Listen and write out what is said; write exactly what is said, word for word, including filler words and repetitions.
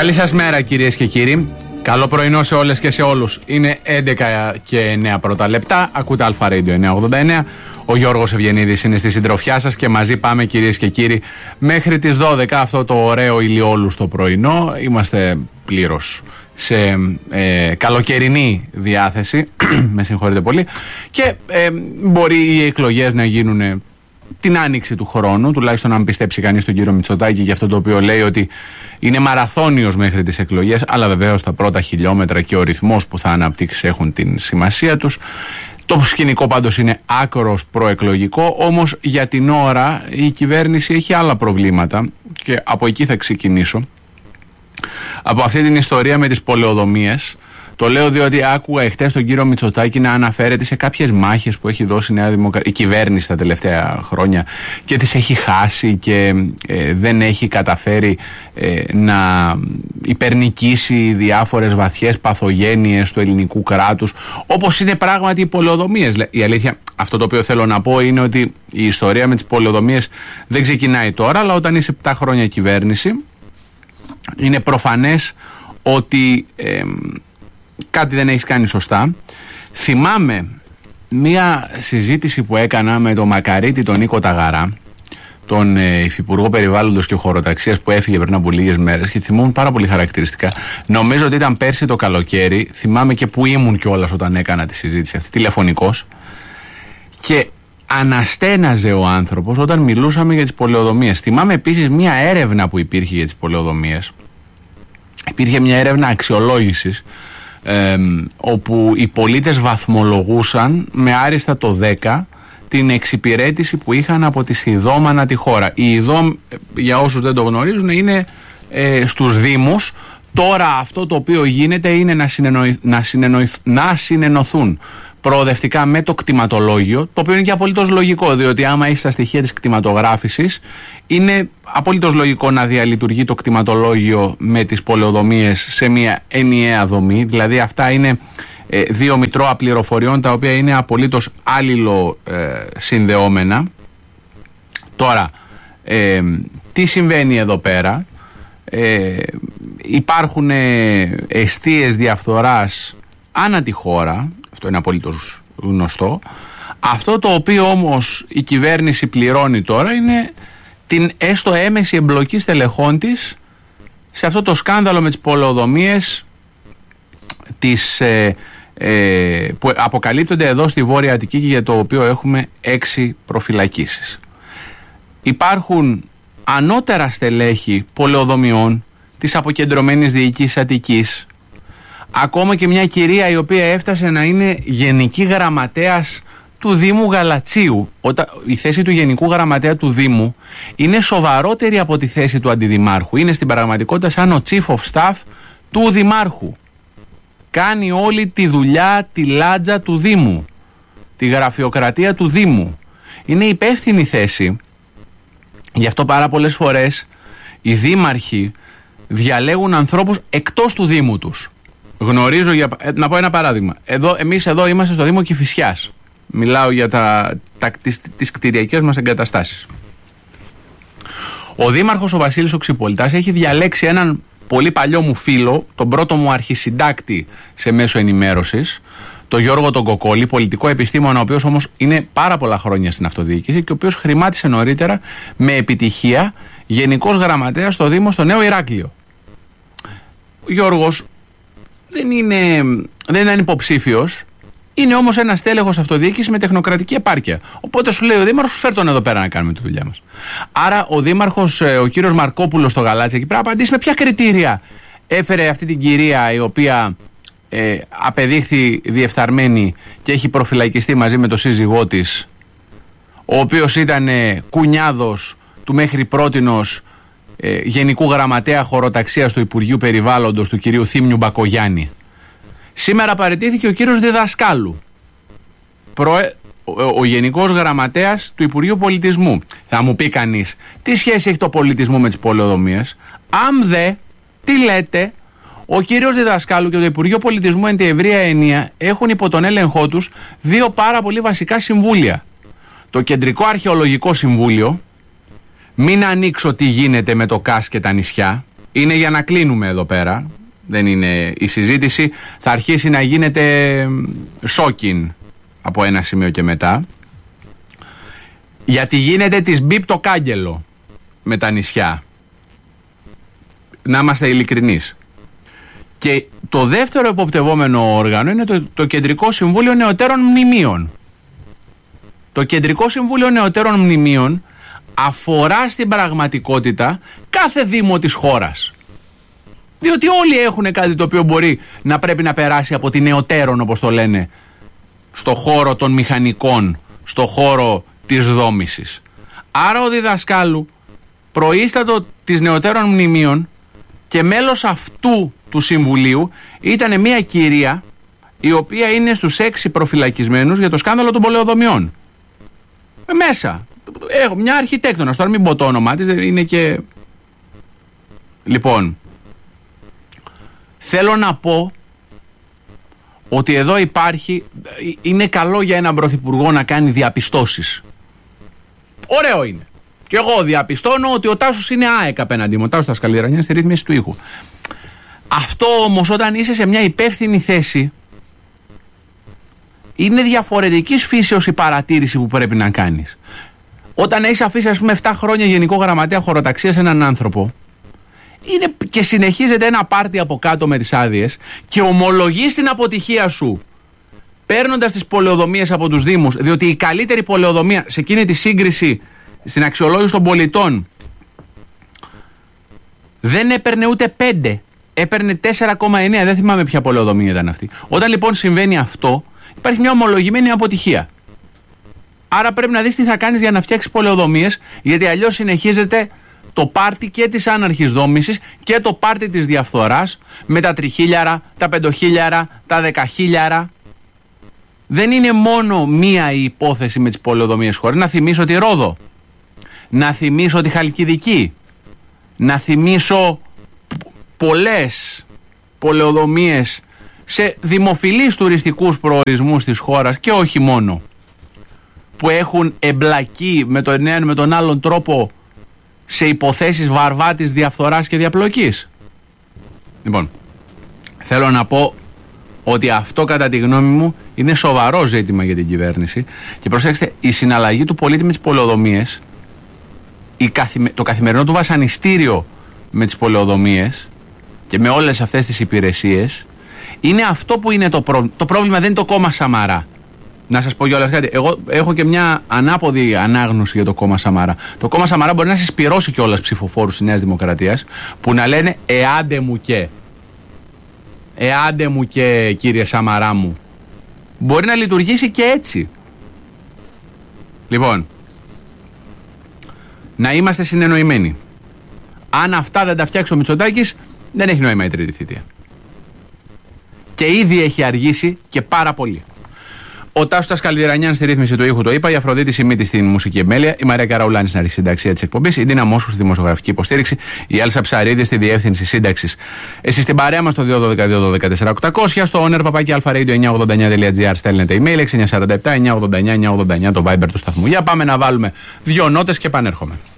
Καλή σας μέρα κυρίες και κύριοι. Καλό πρωινό σε όλες και σε όλους. Είναι έντεκα και εννέα πρώτα λεπτά. Ακούτε Αλφα Radio εννιακόσια ογδόντα εννέα. Ο Γιώργος Ευγενίδης είναι στη συντροφιά σας και μαζί πάμε κυρίες και κύριοι μέχρι τις δώδεκα αυτό το ωραίο ηλιόλουστο πρωινό. Είμαστε πλήρως σε ε, καλοκαιρινή διάθεση. Με συγχωρείτε πολύ. Και ε, μπορεί οι εκλογές να γίνουν την άνοιξη του χρόνου, τουλάχιστον αν πιστέψει κανείς τον κύριο Μητσοτάκη για αυτό το οποίο λέει ότι είναι μαραθώνιος μέχρι τις εκλογές, αλλά βεβαίως τα πρώτα χιλιόμετρα και ο ρυθμός που θα αναπτύξει έχουν την σημασία τους. Το σκηνικό πάντως είναι άκρος προεκλογικό, όμως για την ώρα η κυβέρνηση έχει άλλα προβλήματα και από εκεί θα ξεκινήσω. Από αυτή την ιστορία με τις πολεοδομίες. Το λέω διότι άκουγα εχθές τον κύριο Μητσοτάκη να αναφέρεται σε κάποιες μάχες που έχει δώσει η, Νέα Δημοκρα... η κυβέρνηση τα τελευταία χρόνια και τις έχει χάσει και ε, δεν έχει καταφέρει ε, να υπερνικήσει διάφορες βαθιές παθογένειες του ελληνικού κράτους, όπως είναι πράγματι οι πολεοδομίες. Η αλήθεια, αυτό το οποίο θέλω να πω είναι ότι η ιστορία με τις πολεοδομίες δεν ξεκινάει τώρα, αλλά όταν είσαι επτά χρόνια κυβέρνηση είναι προφανές ότι Ε, κάτι δεν έχεις κάνει σωστά. Θυμάμαι μία συζήτηση που έκανα με τον Μακαρίτη τον Νίκο Ταγαρά, τον ε, Υφυπουργό Περιβάλλοντος και Χωροταξίας που έφυγε πριν από λίγες μέρες, και θυμόμουν πάρα πολύ χαρακτηριστικά. Νομίζω ότι ήταν πέρσι το καλοκαίρι, θυμάμαι και που ήμουν κιόλας όταν έκανα τη συζήτηση αυτή, τηλεφωνικός, και αναστέναζε ο άνθρωπος όταν μιλούσαμε για τις πολεοδομίες. Θυμάμαι επίσης μία έρευνα που υπήρχε για τις πολεοδομίες. Υπήρχε μια έρευνα αξιολόγησης Ε, όπου οι πολίτες βαθμολογούσαν με άριστα το δέκα την εξυπηρέτηση που είχαν από τη ΣΥΔΟΜ ανά τη χώρα. Η ΙΔΟΜ, για όσους δεν το γνωρίζουν, είναι ε, στους Δήμους. Τώρα αυτό το οποίο γίνεται είναι να, συνεννοηθ, να, συνεννοηθ, να συνενωθούν προοδευτικά με το κτηματολόγιο, το οποίο είναι και απολύτως λογικό, διότι άμα έχει τα στοιχεία της κτηματογράφησης, είναι απολύτως λογικό να διαλειτουργεί το κτηματολόγιο με τις πολεοδομίες σε μια ενιαία δομή. Δηλαδή αυτά είναι ε, δύο μητρώα πληροφοριών τα οποία είναι απολύτως άλληλο ε, συνδεόμενα. Τώρα, ε, τι συμβαίνει εδώ πέρα? Ε, υπάρχουν ε, εστίες διαφθοράς ανά τη χώρα. Αυτό είναι απολύτως γνωστό. Αυτό το οποίο όμως η κυβέρνηση πληρώνει τώρα είναι την έστω έμεση εμπλοκή στελεχών της σε αυτό το σκάνδαλο με τις πολεοδομίες τις, ε, ε, που αποκαλύπτονται εδώ στη Βόρεια Αττική και για το οποίο έχουμε έξι προφυλακίσεις. Υπάρχουν ανώτερα στελέχη πολεοδομιών της αποκεντρωμένης διοίκησης Αττικής. Ακόμα και μια κυρία η οποία έφτασε να είναι γενική γραμματέας του Δήμου Γαλατσίου. Όταν η θέση του γενικού γραμματέα του Δήμου είναι σοβαρότερη από τη θέση του αντιδημάρχου. Είναι στην πραγματικότητα σαν ο chief of staff του δημάρχου. Κάνει όλη τη δουλειά, τη λάτζα του Δήμου, τη γραφειοκρατία του Δήμου. Είναι υπεύθυνη θέση. Γι' αυτό πάρα πολλές φορές οι δήμαρχοι διαλέγουν ανθρώπους εκτός του Δήμου τους. Γνωρίζω, για, να πω ένα παράδειγμα. Εδώ, εμείς εδώ είμαστε στο Δήμο Κηφισιάς. Μιλάω για τα, τα, τις, τις κτηριακές μας εγκαταστάσεις. Ο δήμαρχος ο Βασίλης ο Ξυπολιτάς έχει διαλέξει έναν πολύ παλιό μου φίλο, τον πρώτο μου αρχισυντάκτη σε μέσο ενημέρωσης, τον Γιώργο τον Κοκόλη, πολιτικό επιστήμονα, ο οποίος όμως είναι πάρα πολλά χρόνια στην αυτοδιοίκηση και ο οποίος χρημάτισε νωρίτερα με επιτυχία γενικός γραμματέας στο Δήμο στο Νέο Ηράκλειο. Ο Γιώργος δεν είναι, δεν είναι υποψήφιος, είναι όμως ένας τέλεχος αυτοδιοίκηση με τεχνοκρατική επάρκεια. Οπότε σου λέει ο δήμαρχος, φέρ' τον εδώ πέρα να κάνουμε τη δουλειά μας. Άρα ο δήμαρχος, ο κύριος Μαρκόπουλος στο Γαλάτσι, εκεί πρέπει να απαντήσει με ποια κριτήρια έφερε αυτή την κυρία η οποία ε, απεδείχθη διεφθαρμένη και έχει προφυλακιστεί μαζί με τον σύζυγό της, ο οποίος ήταν ε, κουνιάδος του μέχρι πρότινος ε, Γενικού Γραμματέα Χωροταξίας του Υπουργείου Περιβάλλοντος του κυρίου Θήμιου Μπακογιάννη. Σήμερα παραιτήθηκε ο κύριος Διδασκάλου, προε... ο, ο Γενικός Γραμματέας του Υπουργείου Πολιτισμού. Θα μου πει κανείς, τι σχέση έχει το πολιτισμό με τις πολεοδομίες? Αν δε, τι λέτε, ο κύριος Διδασκάλου και το Υπουργείο Πολιτισμού εν τη ευρεία έννοια έχουν υπό τον έλεγχό τους δύο πάρα πολύ βασικά συμβούλια. Το Κεντρικό Αρχαιολογικό Συμβούλιο, μην ανοίξω τι γίνεται με το ΚΑΣ και τα νησιά, είναι για να κλείνουμε εδώ πέρα. Δεν είναι η συζήτηση. Θα αρχίσει να γίνεται σόκιν από ένα σημείο και μετά. Γιατί γίνεται της μπιπ το κάγκελο με τα νησιά. Να είμαστε ειλικρινείς. Και το δεύτερο εποπτευόμενο όργανο είναι το, το Κεντρικό Συμβούλιο Νεωτέρων Μνημείων. Το Κεντρικό Συμβούλιο Νεωτέρων Μνημείων αφορά στην πραγματικότητα κάθε δήμο της χώρας. Διότι όλοι έχουν κάτι το οποίο μπορεί να πρέπει να περάσει από τη νεωτέρων, όπως το λένε, στο χώρο των μηχανικών, στο χώρο της δόμησης. Άρα ο διδασκάλου, προείστατο της νεωτέρων μνημείων και μέλος αυτού του συμβουλίου, ήταν μια κυρία η οποία είναι στους έξι προφυλακισμένους για το σκάνδαλο των πολεοδομιών. Ε, μέσα. Έχω μια αρχιτέκτονας, τώρα μην πω το όνομά της, είναι και... Λοιπόν, θέλω να πω ότι εδώ υπάρχει, είναι καλό για έναν πρωθυπουργό να κάνει διαπιστώσεις. Ωραίο είναι. Και εγώ διαπιστώνω ότι ο Τάσος είναι ΑΕΚ απέναντί μου. Ο Τάσος Τασκαλιρανιάς στη ρύθμιση του ήχου. Αυτό όμως όταν είσαι σε μια υπεύθυνη θέση, είναι διαφορετικής φύσεως η παρατήρηση που πρέπει να κάνεις. Όταν έχεις αφήσει, ας πούμε, επτά χρόνια γενικό γραμματέα χωροταξίας έναν άνθρωπο, είναι και συνεχίζεται ένα πάρτι από κάτω με τις άδειες και ομολογείς την αποτυχία σου παίρνοντας τις πολεοδομίες από τους δήμους, διότι η καλύτερη πολεοδομία σε εκείνη τη σύγκριση στην αξιολόγηση των πολιτών δεν έπαιρνε ούτε πέντε, έπαιρνε τέσσερα κόμμα εννέα, δεν θυμάμαι ποια πολεοδομία ήταν αυτή. Όταν λοιπόν συμβαίνει αυτό, υπάρχει μια ομολογημένη αποτυχία. Άρα πρέπει να δεις τι θα κάνεις για να φτιάξεις πολεοδομίες, γιατί αλλιώς συνεχίζεται το πάρτι και της άναρχης δόμησης και το πάρτι της διαφθοράς με τα τριχίλιαρα, τα πεντοχίλιαρα, τα δεκαχίλιαρα. Δεν είναι μόνο μία η υπόθεση με τις πολεοδομίες χώρες. Να θυμίσω τη Ρόδο, να θυμίσω τη Χαλκιδική, να θυμίσω πολλές πολεοδομίες σε δημοφιλείς τουριστικούς προορισμούς της χώρας και όχι μόνο, που έχουν εμπλακεί με τον ένα με τον άλλον τρόπο σε υποθέσεις βαρβάτης, διαφθοράς και διαπλοκής. Λοιπόν, θέλω να πω ότι αυτό κατά τη γνώμη μου είναι σοβαρό ζήτημα για την κυβέρνηση και προσέξτε, η συναλλαγή του πολίτη με τις πολεοδομίες, η καθημε... το καθημερινό του βασανιστήριο με τις πολεοδομίες και με όλες αυτές τις υπηρεσίες είναι αυτό που είναι το πρόβλημα. Το πρόβλημα δεν είναι το κόμμα Σαμαρά. Να σας πω κιόλας κάτι. Εγώ έχω και μια ανάποδη ανάγνωση για το κόμμα Σαμαρά. Το κόμμα Σαμαρά μπορεί να συσπυρώσει κιόλας ψηφοφόρους της Νέας Δημοκρατίας που να λένε εάντε μου και. Εάντε μου και, κύριε Σαμαρά μου. Μπορεί να λειτουργήσει και έτσι. Λοιπόν, να είμαστε συνεννοημένοι. Αν αυτά δεν τα φτιάξει ο Μητσοτάκης, δεν έχει νόημα η τρίτη θητεία. Και ήδη έχει αργήσει και πάρα πολύ. Ο Τάσος Τασκαλιρανιάν στη ρύθμιση του ήχου το είπα, η Αφροδίτη Σιμίτη στην μουσική επιμέλεια, η Μαρία Καραουλάνη στην αρχισυνταξία της εκπομπής, η Ντίνα Μόσχου στη δημοσιογραφική υποστήριξη, η Άλσα Ψαρίδη στη διεύθυνση σύνταξης. Εσείς στην παρέα μας στο δύο ένα δύο δύο ένα τέσσερα οκτακόσια, στο owner παπάκι alpharadio εννιακόσια ογδόντα εννιά τελεία τζι άρ στέλνετε email έξι εννιά τέσσερα επτά εννιακόσια ογδόντα εννιά εννιακόσια ογδόντα εννιά το Viber του σταθμού. Για πάμε να βάλουμε δύο νότες και επανέρχομαι.